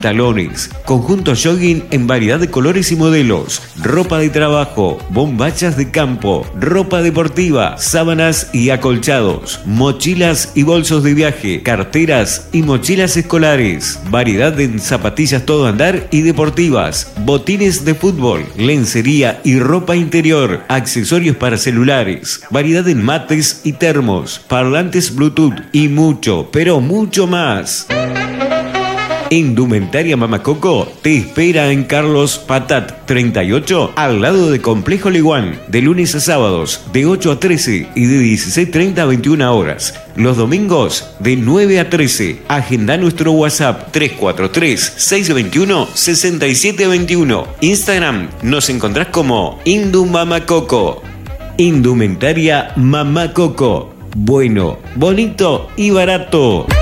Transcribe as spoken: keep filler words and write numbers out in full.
Talones, conjunto jogging en variedad de colores y modelos, ropa de trabajo, bombachas de campo, ropa deportiva, sábanas y acolchados, mochilas y bolsos de viaje, carteras y mochilas escolares, variedad en zapatillas todo andar y deportivas, botines de fútbol, lencería y ropa interior, accesorios para celulares, variedad en mates y termos, parlantes Bluetooth y mucho, pero mucho más. Indumentaria Mamá Coco te espera en Carlos Patat treinta y ocho, al lado de Complejo Leguán, de lunes a sábados de ocho a trece y de dieciséis treinta a veintiuna horas. Los domingos de nueve a trece. Agenda nuestro WhatsApp tres cuatro tres, seis dos uno, seis siete dos uno. Instagram nos encontrás como Indu Mamá Coco. Indumentaria Mamá Coco. Bueno, bonito y barato.